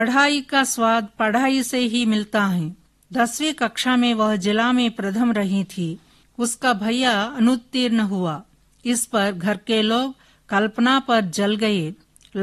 पढ़ाई का स्वाद पढ़ाई से ही मिलता है। 10वीं कक्षा में वह जिला में प्रथम रही थी। उसका भैया अनुत्तीर्ण हुआ। इस पर घर के लोग कल्पना पर जल गए।